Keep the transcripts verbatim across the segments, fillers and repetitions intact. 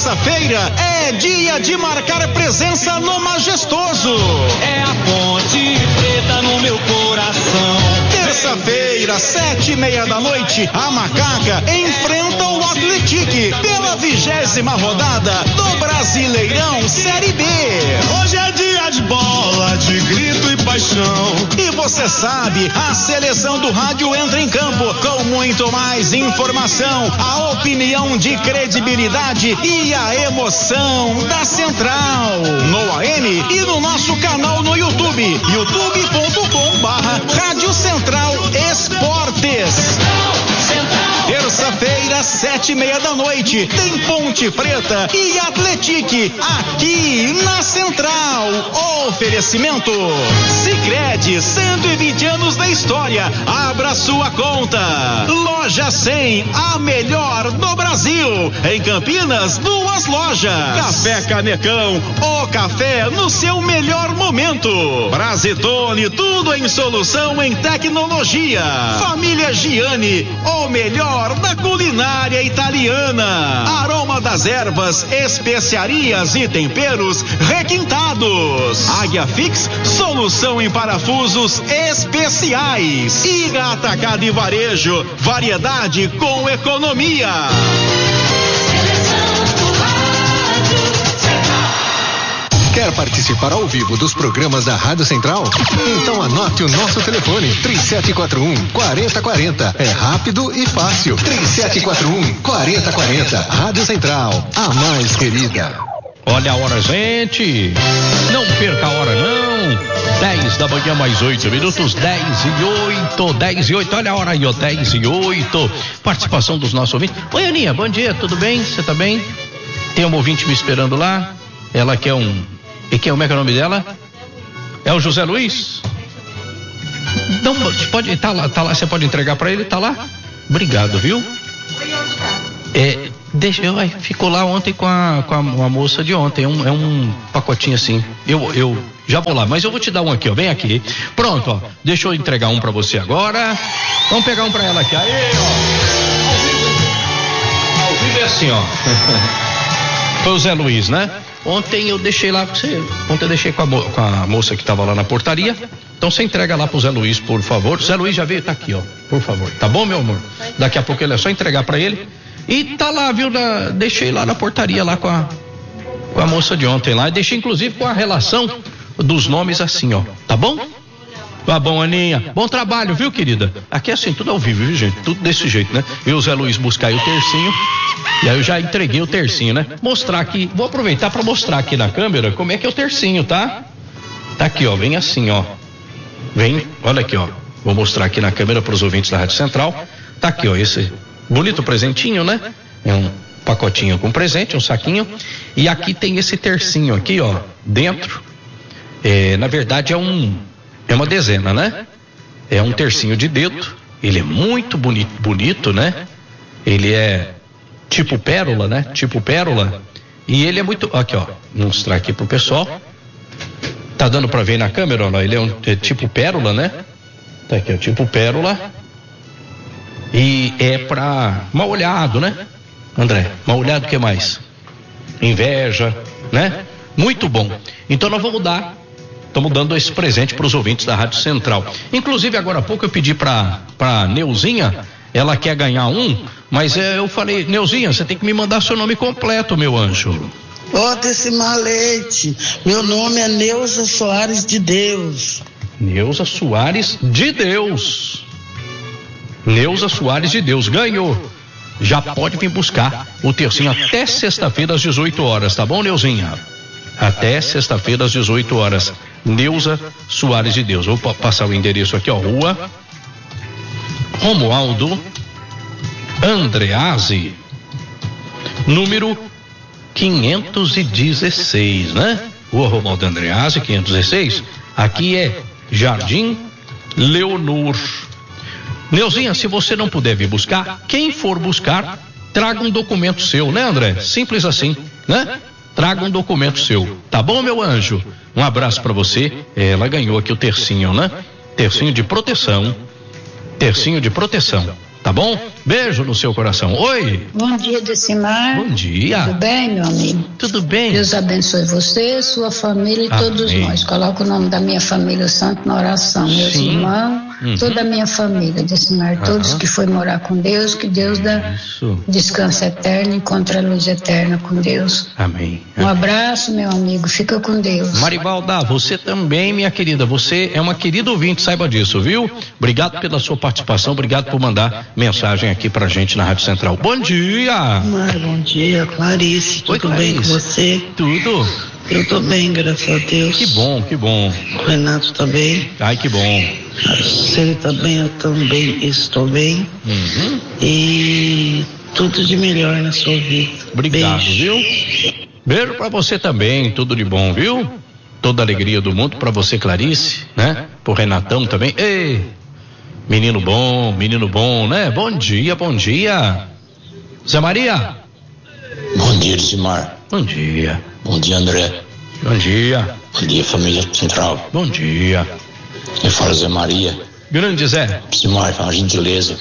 Terça-feira é dia de marcar presença no Majestoso. É a Ponte Preta no meu coração. Terça-feira, sete e meia da noite, a Macaca enfrenta o Atlético pela vigésima rodada do Brasileirão Série B. Hoje é dia de bola, de grito e paixão. E você sabe, a seleção do rádio entra em campo com muito mais informação, a opinião de credibilidade e a emoção da Central. No A M e no nosso canal no YouTube, youtube ponto com barra Rádio Central Esportes. Terça-feira, sete e meia da noite, tem Ponte Preta e Atlético aqui na Central. Oferecimento Sicredi, cento e vinte anos da história. Abra sua conta. Loja cem, a melhor do Brasil. Em Campinas, duas lojas. Café Canecão, o café no seu melhor momento. Brasitone, tudo em solução em tecnologia. Família Giani, o melhor da culinária italiana. Aroma das ervas, especiarias e temperos requintados. Águia Fix, solução em parafusos especiais. Iga Atacado e Varejo, variedade com economia. Quer participar ao vivo dos programas da Rádio Central? Então anote o nosso telefone, três sete quatro um, quatro zero quatro zero. É rápido e fácil. três sete quatro um, quatro zero quatro zero. Rádio Central, a mais querida. Olha a hora, gente. Não perca a hora, não. dez da manhã, mais oito minutos. dez e oito. dez e oito. Olha a hora aí, ó. dez e oito. Participação dos nossos ouvintes. Oi, Aninha, bom dia. Tudo bem? Você tá bem? Tem um ouvinte me esperando lá. Ela quer um. E quem, como é que é o nome dela? É o José Luiz? Não, pode, tá lá, tá lá, você pode entregar pra ele, tá lá? Obrigado, viu? É, deixa, eu, ficou lá ontem com a, com a, a moça de ontem, é um, é um pacotinho assim, eu, eu já vou lá, mas eu vou te dar um aqui, ó, vem aqui, pronto, ó, deixa eu entregar um pra você agora, vamos pegar um pra ela aqui, aí, ó, ao vivo, ao vivo é assim, ó, foi o Zé Luiz, né? Ontem eu deixei lá pra você. Ontem eu deixei com a, mo- com a moça que tava lá na portaria. Então você entrega lá pro Zé Luiz, por favor. Zé Luiz já veio, tá aqui, ó. Por favor. Tá bom, meu amor? Daqui a pouco ele é só entregar pra ele. E tá lá, viu? Na, deixei lá na portaria lá com a, com a moça de ontem lá. E deixei inclusive com a relação dos nomes assim, ó. Tá bom? Tá bom, Aninha. Bom trabalho, viu, querida? Aqui é assim, tudo ao vivo, viu, gente? Tudo desse jeito, né? Eu, Zé Luiz, buscar aí o tercinho. E aí eu já entreguei o tercinho, né? Mostrar aqui, vou aproveitar para mostrar aqui na câmera como é que é o tercinho, tá? Tá aqui, ó, vem assim, ó. Vem, olha aqui, ó. Vou mostrar aqui na câmera para os ouvintes da Rádio Central. Tá aqui, ó, esse bonito presentinho, né? É um pacotinho com presente, um saquinho. E aqui tem esse tercinho aqui, ó, dentro. É, na verdade é um, é uma dezena, né? É um tercinho de dedo. Ele é muito bonito, bonito, né? Ele é tipo pérola, né? Tipo pérola. E ele é muito... Aqui, ó. Vou mostrar aqui pro pessoal. Tá dando pra ver na câmera, ó. Ele é um é tipo pérola, né? Tá aqui, ó. Tipo pérola. E é pra... mal olhado, né? André, mal olhado o que mais? Inveja, né? Muito bom. Então nós vamos dar... Estamos dando esse presente para os ouvintes da Rádio Central. Inclusive, agora há pouco eu pedi para para Neuzinha, ela quer ganhar um, mas é, eu falei, Neuzinha, você tem que me mandar seu nome completo, meu anjo. Ó, Decimar Leite, meu nome é Neuza Soares de Deus. Neuza Soares de Deus. Neuza Soares de Deus, ganhou. Já pode vir buscar o tercinho até sexta-feira às dezoito horas, tá bom, Neuzinha? Até sexta-feira às dezoito horas. Neuza Soares de Deus. Vou passar o endereço aqui, ó. Rua Romualdo Andreazzi, número quinhentos e dezesseis, né? Rua Romualdo Andreazzi, quinhentos e dezesseis. Aqui é Jardim Leonor. Neuzinha, se você não puder vir buscar, quem for buscar, traga um documento seu, né, André? Simples assim, né? Traga um documento seu, tá bom, meu anjo? Um abraço pra você. Ela ganhou aqui o tercinho, né? Tercinho de proteção. Tercinho de proteção. Tá bom? Beijo no seu coração. Oi. Bom dia, Decimar. Bom dia. Tudo bem, meu amigo? Tudo bem. Deus abençoe você, sua família e Amém. Todos nós. Coloca o nome da minha família santo na oração. Meus Sim. irmãos, Uhum. toda a minha família, Decimar. Uhum. Todos que foi morar com Deus, que Deus dá Isso. descanso eterno, encontra a luz eterna com Deus. Amém. Um abraço, meu amigo. Fica com Deus. Marivalda, você também, minha querida, você é uma querida ouvinte, saiba disso, viu? Obrigado pela sua participação, obrigado por mandar mensagem aqui pra gente na Rádio Central. Bom dia! Mar, bom dia, Clarice. Oi, Tudo Clarice. bem com você? Tudo? Eu tô bem, graças a Deus. Que bom, que bom. O Renato tá bem. Ai, que bom. Se ele tá bem, eu também estou bem. Uhum. E tudo de melhor na sua vida. Obrigado, Beijo. viu? Beijo pra você também, tudo de bom, viu? Toda a alegria do mundo pra você, Clarice, né? Pro Renatão também. Ei, menino bom, menino bom, né? Bom dia, bom dia. Zé Maria. Bom dia, Decimar. Bom dia. Bom dia, André. Bom dia. Bom dia, família Central. Bom dia. Eu falo Zé Maria. Grande Zé. Decimar, faz uma gentileza.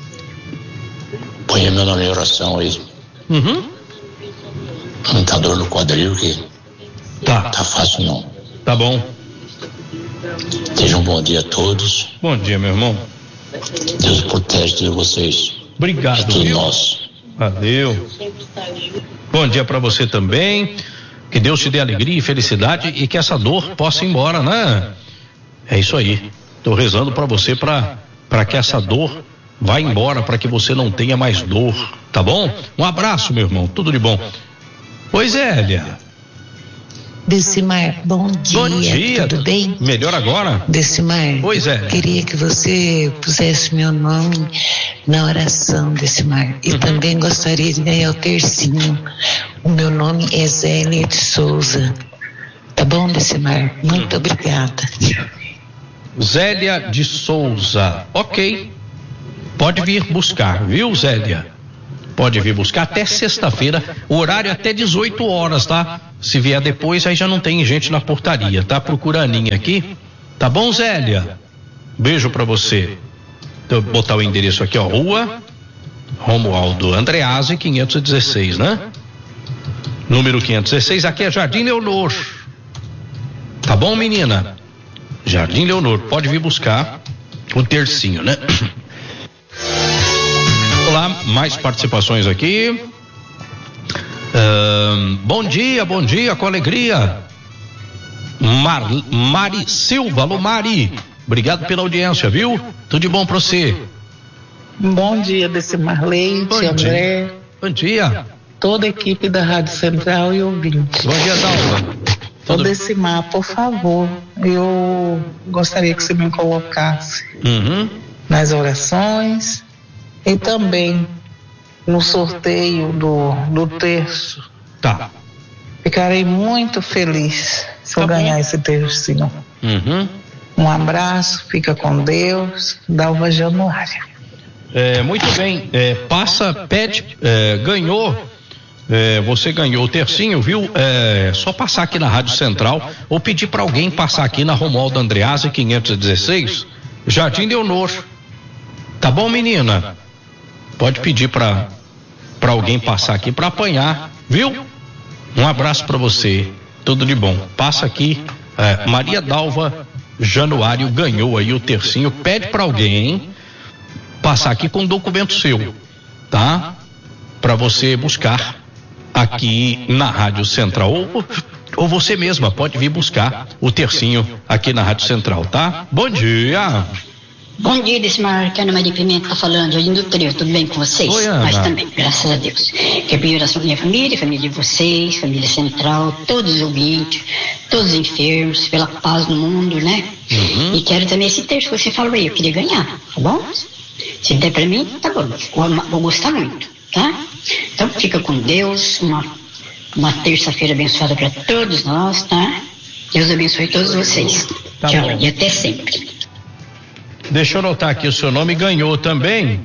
Põe meu nome em oração aí. Uhum. Não tá dor no quadril, que Tá, tá fácil não. tá bom. Seja um bom dia a todos. Bom dia, meu irmão. Deus protege todos vocês. Obrigado, Tudo viu? nosso. Valeu. Bom dia pra você também. Que Deus te dê alegria e felicidade e que essa dor possa ir embora, né? É isso aí. Tô rezando pra você pra, pra que essa dor vá embora, pra que você não tenha mais dor, tá bom? Um abraço, meu irmão. Tudo de bom. Oi, Zélia. Decimar, bom dia. Bom dia. Tudo bem? Melhor agora? Decimar, Oi, Zélia. queria que você pusesse meu nome na oração, Decimar. E Uhum. também gostaria de ganhar o tercinho. O meu nome é Zélia de Souza. Tá bom, Decimar? Muito obrigada. Zélia de Souza. Ok. Pode vir buscar, viu, Zélia? Pode vir buscar até sexta-feira, o horário é até dezoito horas, tá? Se vier depois, aí já não tem gente na portaria, tá? Procura a Aninha aqui. Tá bom, Zélia? Beijo pra você. Então, vou botar o endereço aqui, ó. Rua Romualdo Andreazzi, quinhentos e dezesseis, né? Número quinhentos e dezesseis, aqui é Jardim Leonor. Tá bom, menina? Jardim Leonor, pode vir buscar o tercinho, né? Olá, mais participações aqui. Uh, bom dia, bom dia, com alegria. Mar, Mari Silva, alô Mari. Obrigado pela audiência, viu? Tudo de bom pra você. Bom dia, Decimar Leite, Bom André, dia. Bom dia. toda a equipe da Rádio Central e ouvinte. Bom dia, Dalva. Ô, Tudo... Decimar, por favor, eu gostaria que você me colocasse Uhum. nas orações e também no sorteio do, do terço. Tá. Ficarei muito feliz se eu Tá bom. ganhar esse tercinho. Uhum. Um abraço, fica com Deus, Dalva Januária. É, muito bem, é, passa, pede, é, ganhou, é, você ganhou o tercinho, viu? É, só passar aqui na Rádio Central ou pedir para alguém passar aqui na Romualdo Andreazzi quinhentos e dezesseis, Jardim Leonor. Tá bom, menina? Pode pedir para para alguém passar aqui para apanhar, viu? Um abraço para você, tudo de bom. Passa aqui, é, Maria Dalva Januário ganhou aí o tercinho, pede para alguém passar aqui com um documento seu, tá? Para você buscar aqui na Rádio Central ou, ou você mesma pode vir buscar o tercinho aqui na Rádio Central, tá? Bom dia. Bom dia, Decimar, que a Ana Maria Pimenta tá falando, Jardim do Trevo, tudo bem com vocês? Oi, Ana. Mas também, graças a Deus. Quero pedir oração pra minha família, família de vocês, família Central, todos os ouvintes, todos os enfermos, pela paz no mundo, né? Uhum. E quero também esse terço que você falou aí, eu queria ganhar, tá bom? Se der pra mim, tá bom, vou, vou gostar muito, tá? Então fica com Deus, uma, uma terça-feira abençoada pra todos nós, tá? Deus abençoe todos vocês. Tá Tchau, bom. e até sempre. Deixa eu anotar aqui o seu nome, ganhou também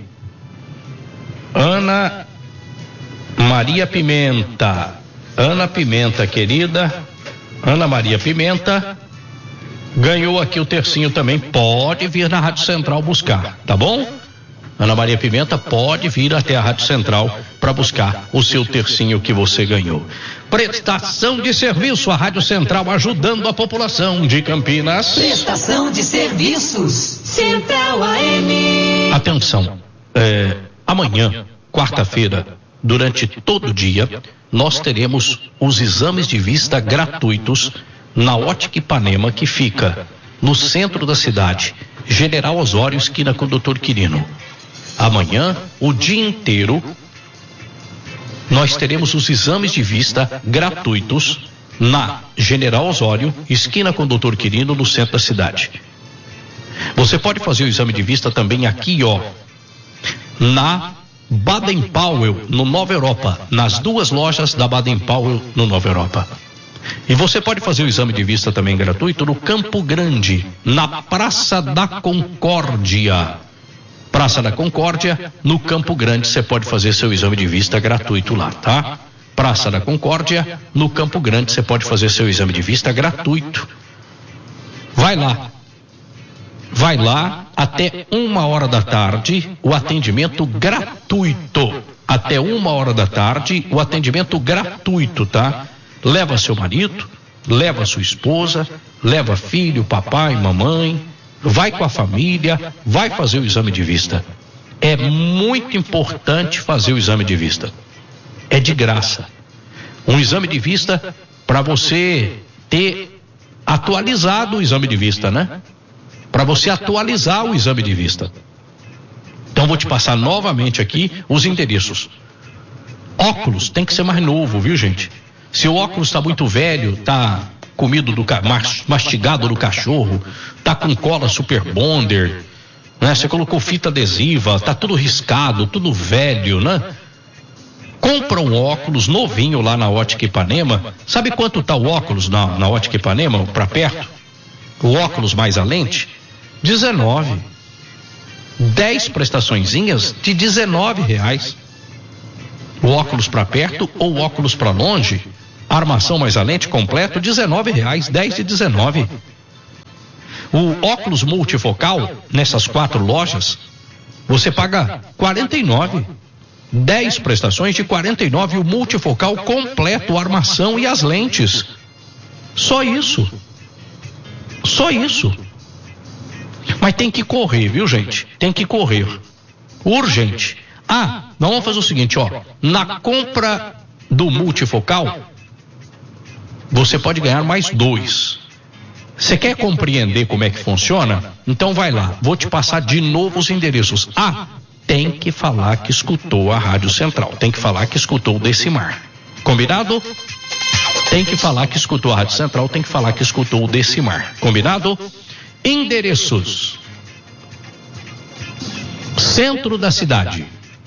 Ana Maria Pimenta. Ana Pimenta, querida. Ana Maria Pimenta ganhou aqui o tercinho também. Pode vir na Rádio Central buscar, tá bom? Ana Maria Pimenta, pode vir até a Rádio Central para buscar o seu tercinho que você ganhou. Prestação de serviço, a Rádio Central ajudando a população de Campinas. Prestação de serviços, Central A M. Atenção, é, amanhã, quarta-feira, durante todo o dia, nós teremos os exames de vista gratuitos na Ótica Ipanema, que fica no centro da cidade, General Osório, esquina com o doutor Quirino. Amanhã, o dia inteiro, nós teremos os exames de vista gratuitos na General Osório, esquina com o doutor Quirino, no centro da cidade. Você pode fazer o exame de vista também aqui, ó, na Baden Powell, no Nova Europa, nas duas lojas da Baden Powell, no Nova Europa. E você pode fazer o exame de vista também gratuito no Campo Grande, na Praça da Concórdia. Praça da Concórdia, no Campo Grande, você pode fazer seu exame de vista gratuito lá, tá? Praça da Concórdia, no Campo Grande, você pode fazer seu exame de vista gratuito. Vai lá. Vai lá, até uma hora da tarde, o atendimento gratuito. Até uma hora da tarde, o atendimento gratuito, tá? Leva seu marido, leva sua esposa, leva filho, papai, mamãe, vai com a família, vai fazer o exame de vista. É muito importante fazer o exame de vista. É de graça. Um exame de vista para você ter atualizado o exame de vista, né? Para você atualizar o exame de vista. Então vou te passar novamente aqui os endereços. Óculos tem que ser mais novo, viu, gente? Se o óculos está muito velho, tá comido do mastigado do cachorro, tá com cola super bonder, né? Você colocou fita adesiva, tá tudo riscado, tudo velho, né? Compra um óculos novinho lá na Ótica Ipanema. Sabe quanto tá o óculos na, na Ótica Ipanema, para perto? O óculos mais a lente? dezenove. dez prestaçõezinhas de dezenove reais. O óculos para perto ou óculos para longe, armação mais a lente completo, dezenove reais, dez de dezenove. O óculos multifocal, nessas quatro lojas, você paga quarenta e nove. dez prestações de quarenta e nove, o multifocal completo, armação e as lentes. Só isso. Só isso. Mas tem que correr, viu, gente? Tem que correr. Urgente. Ah, nós vamos fazer o seguinte, ó. Na compra do multifocal, você pode ganhar mais dois. Você quer compreender como é que funciona? Então vai lá. Vou te passar de novo os endereços. Ah, tem que falar que escutou a Rádio Central. Tem que falar que escutou o Decimar. Combinado? Tem que falar que escutou a Rádio Central. Tem que falar que escutou o Decimar. Combinado? Endereços: centro da cidade,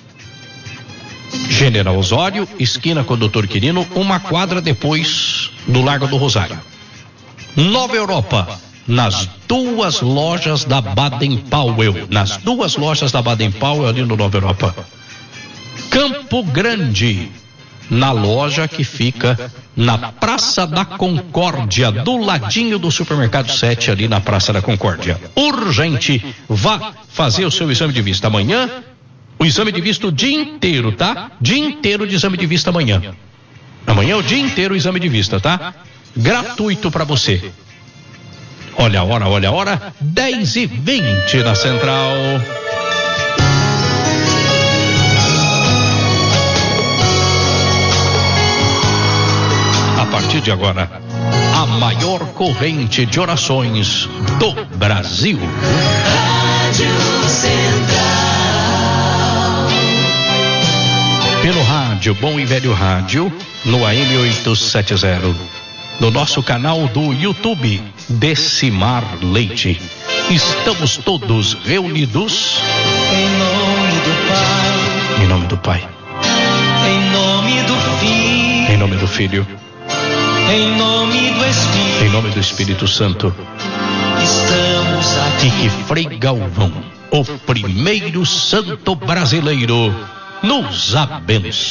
General Osório, esquina com o doutor Quirino, uma quadra depois do Largo do Rosário. Nova Europa, nas duas lojas da Baden Powell, nas duas lojas da Baden Powell ali no Nova Europa. Campo Grande, na loja que fica na Praça da Concórdia, do ladinho do Supermercado sete, ali na Praça da Concórdia. Urgente, vá fazer o seu exame de vista amanhã. O exame de vista o dia inteiro, tá? Dia inteiro de exame de vista amanhã. Amanhã é o dia inteiro o exame de vista, tá? Gratuito para você. Olha a hora, olha a hora, dez e vinte na Central. A partir de agora, a maior corrente de orações do Brasil. Rádio Central. Pelo rádio, bom e velho rádio, no A M oitocentos e setenta. No nosso canal do YouTube, Decimar Leite. Estamos todos reunidos. Em nome do Pai. Em nome do Pai. Em nome do Filho. Em nome do Filho. Em nome do Espírito. Em nome do Espírito Santo. Estamos aqui. E que Frei Galvão, o primeiro santo brasileiro, nos abençoe.